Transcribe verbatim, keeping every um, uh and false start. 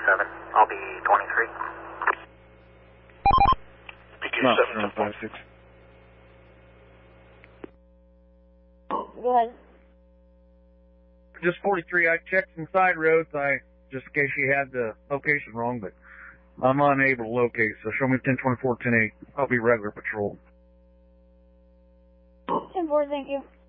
seven. I'll be twenty-three. P Q seven five six. Go ahead. Just forty-three. I checked some side roads. I just in case she had the location wrong, but I'm unable to locate. So show me ten twenty-four, ten eight. I'll be regular patrol. ten four, thank you.